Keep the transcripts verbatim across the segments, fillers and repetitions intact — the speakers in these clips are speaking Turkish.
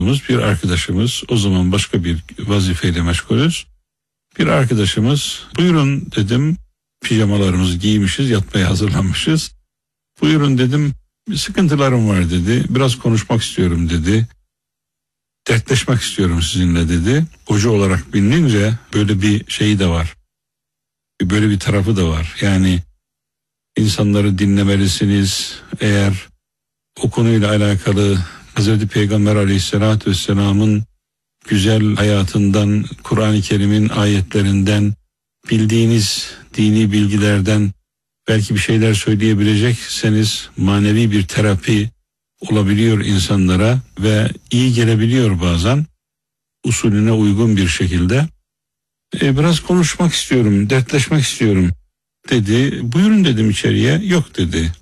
Bir arkadaşımız, o zaman başka bir vazifeyle meşgulüz. Bir arkadaşımız, buyurun dedim, pijamalarımızı giymişiz, yatmaya hazırlanmışız. Buyurun dedim, bir sıkıntılarım var dedi, biraz konuşmak istiyorum dedi. Dertleşmek istiyorum sizinle dedi. Hoca olarak bilince böyle bir şeyi de var. Böyle bir tarafı da var. Yani insanları dinlemelisiniz. Eğer o konuyla alakalı Hazreti Peygamber Aleyhisselatü Vesselam'ın güzel hayatından, Kur'an-ı Kerim'in ayetlerinden, bildiğiniz dini bilgilerden belki bir şeyler söyleyebilecekseniz manevi bir terapi olabiliyor insanlara ve iyi gelebiliyor bazen usulüne uygun bir şekilde. E, biraz konuşmak istiyorum, dertleşmek istiyorum dedi. Buyurun dedim içeriye. Yok dedi.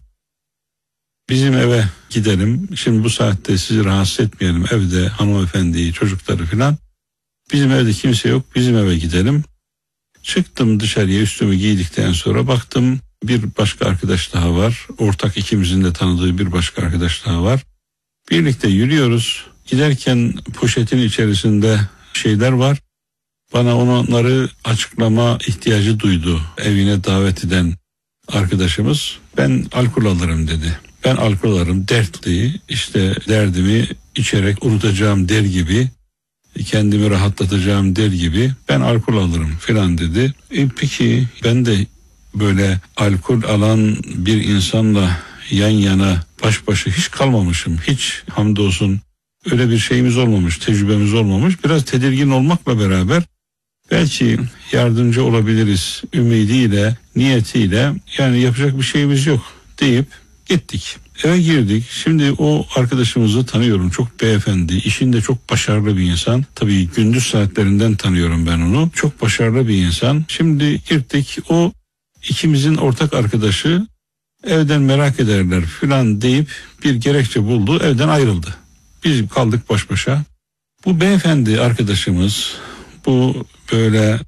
Bizim eve gidelim. Şimdi bu saatte sizi rahatsız etmeyelim. Evde hanımefendiyi, çocukları filan. Bizim evde kimse yok. Bizim eve gidelim. Çıktım dışarıya, üstümü giydikten sonra baktım bir başka arkadaş daha var. Ortak ikimizin de tanıdığı bir başka arkadaş daha var. Birlikte yürüyoruz. Giderken poşetin içerisinde şeyler var. Bana onları açıklama ihtiyacı duydu evine davet eden arkadaşımız. Ben alkol alırım dedi. Ben alkol alırım, dertli, işte derdimi içerek unutacağım der gibi, kendimi rahatlatacağım der gibi ben alkol alırım filan dedi. E peki ben de böyle alkol alan bir insanla yan yana baş başa hiç kalmamışım. Hiç hamdolsun öyle bir şeyimiz olmamış, tecrübemiz olmamış. Biraz tedirgin olmakla beraber belki yardımcı olabiliriz ümidiyle, niyetiyle, yani yapacak bir şeyimiz yok deyip gittik. Eve girdik. Şimdi o arkadaşımızı tanıyorum. Çok beyefendi, işinde çok başarılı bir insan. Tabii gündüz saatlerinden tanıyorum ben onu. Çok başarılı bir insan. Şimdi gittik. O ikimizin ortak arkadaşı evden merak ederler filan deyip bir gerekçe buldu. Evden ayrıldı. Biz kaldık baş başa. Bu beyefendi arkadaşımız, bu böyle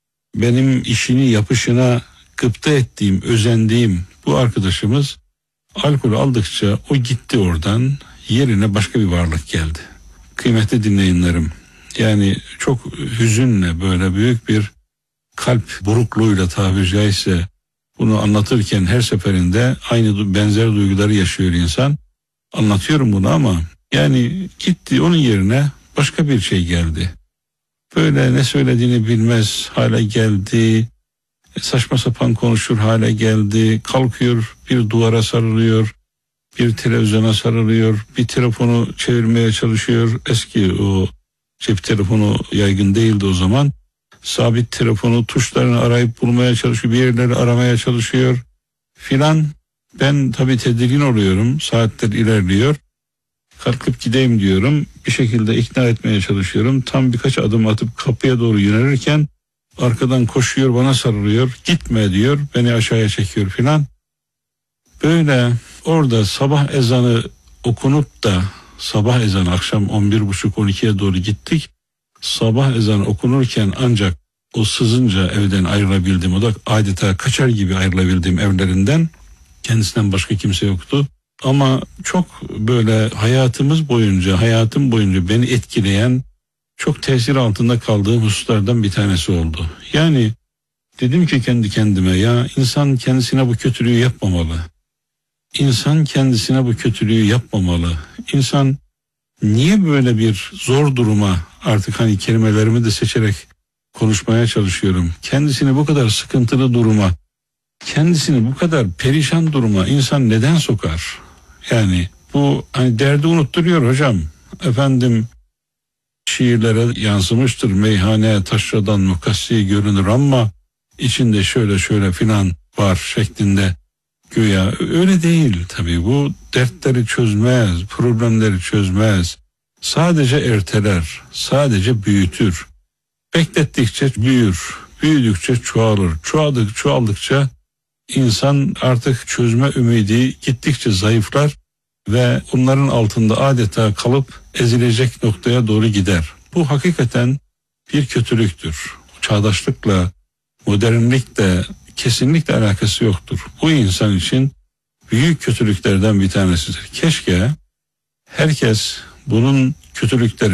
benim işini yapışına gıpta ettiğim, özendiğim bu arkadaşımız alkol aldıkça o gitti oradan, yerine başka bir varlık geldi. Kıymetli dinleyenlerim, yani çok hüzünle, böyle büyük bir kalp burukluğuyla tabiri caizse bunu anlatırken her seferinde aynı benzer duyguları yaşıyor insan. Anlatıyorum bunu ama yani gitti, onun yerine başka bir şey geldi. Böyle ne söylediğini bilmez hale geldi. Saçma sapan konuşur hale geldi. Kalkıyor, bir duvara sarılıyor, bir televizyona sarılıyor, bir telefonu çevirmeye çalışıyor. Eski o cep telefonu yaygın değildi o zaman. Sabit telefonu tuşlarını arayıp bulmaya çalışıyor, bir yerleri aramaya çalışıyor filan. Ben tabii tedirgin oluyorum. Saatler ilerliyor. Kalkıp gideyim diyorum. Bir şekilde ikna etmeye çalışıyorum. Tam birkaç adım atıp kapıya doğru yönelirken arkadan koşuyor, bana sarılıyor. Gitme diyor, beni aşağıya çekiyor filan. Böyle orada sabah ezanı okunup da sabah ezanı akşam on bir buçuk on ikiye doğru gittik. Sabah ezanı okunurken ancak o sızınca evden ayrılabildim. O da adeta kaçar gibi ayrılabildiğim evlerinden. Kendisinden başka kimse yoktu. Ama çok böyle hayatımız boyunca, hayatım boyunca beni etkileyen, çok tesir altında kaldığım hususlardan bir tanesi oldu. Yani dedim ki kendi kendime, ya insan kendisine bu kötülüğü yapmamalı. İnsan kendisine bu kötülüğü yapmamalı. İnsan niye böyle bir zor duruma, artık hani kelimelerimi de seçerek konuşmaya çalışıyorum. Kendisini bu kadar sıkıntılı duruma, kendisini bu kadar perişan duruma insan neden sokar? Yani bu hani derdi unutturuyor hocam. Efendim şiirlere yansımıştır. Meyhane taşradan mukassi görünür ama içinde şöyle şöyle filan var şeklinde güya. Öyle değil tabii. Bu dertleri çözmez, problemleri çözmez. Sadece erteler, sadece büyütür. Beklettikçe büyür, büyüdükçe çoğalır. Çoğaldık, çoğaldıkça insan artık çözme ümidi gittikçe zayıflar ve onların altında adeta kalıp ezilecek noktaya doğru gider. Bu hakikaten bir kötülüktür. Çağdaşlıkla, modernlikle kesinlikle alakası yoktur. Bu insan için büyük kötülüklerden bir tanesidir. Keşke herkes bunun kötülükleri